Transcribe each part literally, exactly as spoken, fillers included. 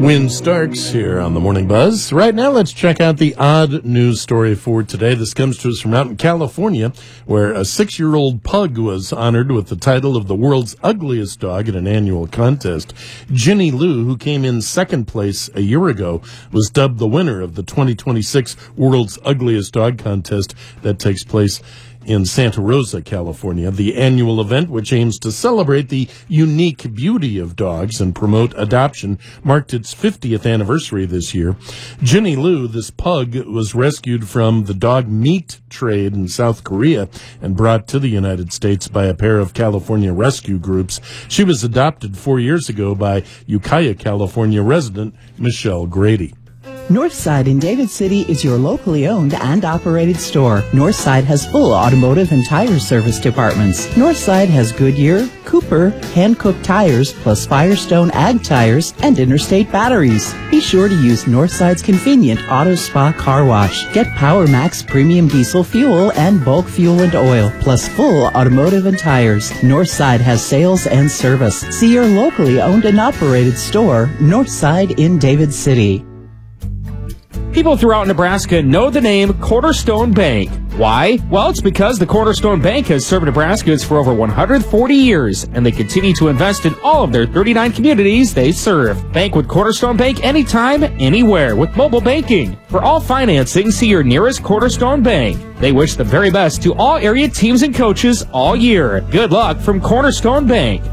Win Starks here on the Morning Buzz. Right now, let's check out the odd news story for today. This comes to us from out in California, where a six-year-old pug was honored with the title of the world's ugliest dog at an annual contest. Ginny Lou, who came in second place a year ago, was dubbed the winner of the twenty twenty-six World's Ugliest Dog contest that takes place in Santa Rosa, California. The annual event, which aims to celebrate the unique beauty of dogs and promote adoption, marked its fiftieth anniversary this year. Ginny Lou, this pug, was rescued from the dog meat trade in South Korea and brought to the United States by a pair of California rescue groups. She was adopted four years ago by Ukiah, California resident Michelle Grady. Northside in David City is your locally owned and operated store. Northside has full automotive and tire service departments. Northside has Goodyear, Cooper, hand-cooked tires, plus Firestone Ag tires, and Interstate batteries. Be sure to use Northside's convenient Auto Spa car wash. Get Power Max premium diesel fuel and bulk fuel and oil, plus full automotive and tires. Northside has sales and service. See your locally owned and operated store, Northside in David City. People throughout Nebraska know the name Cornerstone Bank. Why? Well, it's because the Cornerstone Bank has served Nebraskans for over one hundred forty years, and they continue to invest in all of their thirty-nine communities they serve. Bank with Cornerstone Bank anytime, anywhere with mobile banking. For all financing, see your nearest Cornerstone Bank. They wish the very best to all area teams and coaches all year. Good luck from Cornerstone Bank.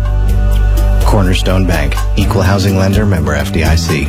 Cornerstone Bank, equal housing lender, member F D I C.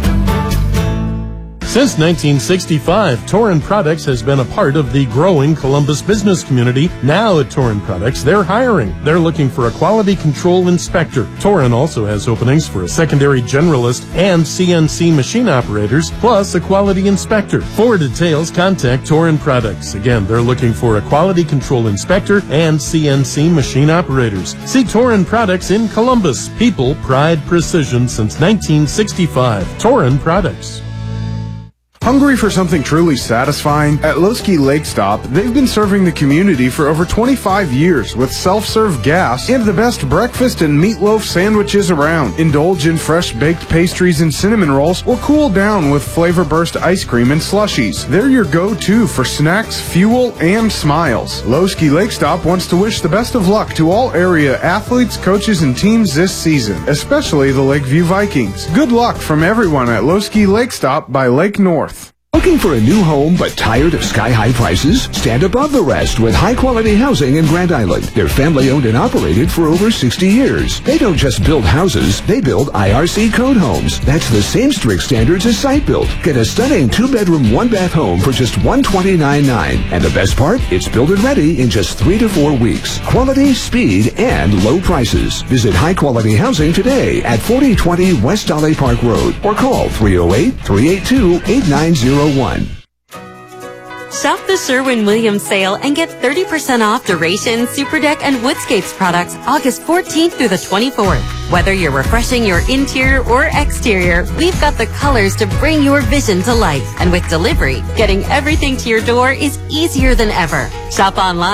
Since nineteen sixty-five, Torin Products has been a part of the growing Columbus business community. Now at Torin Products, they're hiring. They're looking for a quality control inspector. Torin also has openings for a secondary generalist and C N C machine operators, plus a quality inspector. For details, contact Torin Products. Again, they're looking for a quality control inspector and C N C machine operators. See Torin Products in Columbus. People, pride, precision since nineteen sixty-five. Torin Products. Hungry for something truly satisfying? At Lowski Lake Stop, they've been serving the community for over twenty-five years with self-serve gas and the best breakfast and meatloaf sandwiches around. Indulge in fresh baked pastries and cinnamon rolls, or cool down with flavor burst ice cream and slushies. They're your go-to for snacks, fuel, and smiles. Lowski Lake Stop wants to wish the best of luck to all area athletes, coaches, and teams this season, especially the Lakeview Vikings. Good luck from everyone at Lowski Lake Stop by Lake North. Looking for a new home but tired of sky-high prices? Stand above the rest with high-quality housing in Grand Island. They're family-owned and operated for over sixty years. They don't just build houses, they build I R C code homes. That's the same strict standards as site built. Get a stunning two-bedroom, one-bath home for just one hundred twenty-nine thousand dollars. And the best part? It's built and ready in just three to four weeks. Quality, speed, and low prices. Visit High Quality Housing today at forty twenty West Dolly Park Road or call three oh eight, three eight two, eight nine zero one. Shop the Sherwin-Williams sale and get thirty percent off Duration, Super Deck, and Woodscapes products August fourteenth through the twenty-fourth. Whether you're refreshing your interior or exterior, we've got the colors to bring your vision to life. And with delivery, getting everything to your door is easier than ever. Shop online